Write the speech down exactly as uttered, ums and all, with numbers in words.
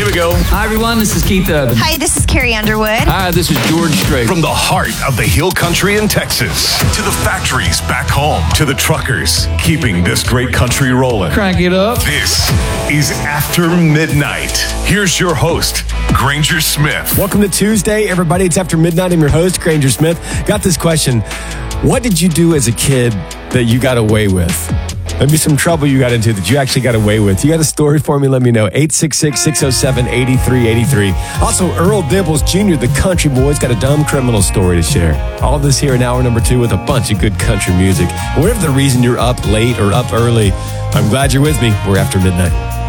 we go. Hi, everyone. This is Keith Urban. Hi, this is Carrie Underwood. Hi, this is George Strait. From the heart of the Hill Country in Texas to the factories back home to the truckers keeping this great country rolling. Crank it up. This is After Midnight. Here's your host, Granger Smith. Welcome to Tuesday, everybody. It's After Midnight. I'm your host, Granger Smith. Got this question. What did you do as a kid that you got away with? Maybe some trouble you got into that you actually got away with. You got a story for me? Let me know. eight six six, six oh seven, eight three eight three. Also, Earl Dibbles Junior, the country boy's got a dumb criminal story to share. All this here in hour number two with a bunch of good country music. Whatever the reason you're up late or up early, I'm glad you're with me. We're After Midnight.